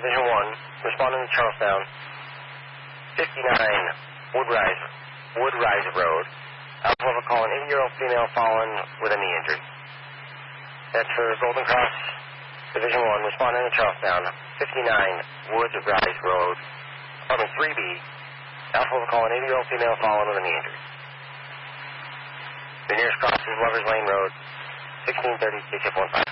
Division 1, responding to Charlestown, 59 Woodrise Road. Alpha Level call, an 80-year-old female fallen with a knee injury. That's for Golden Cross Division 1, responding to Charlestown, 59 Woodrise Road, apartment 3B. Alpha Level call, an 80-year-old female fallen with a knee injury. The nearest cross is Lovers Lane Road, 1630 KTF 15.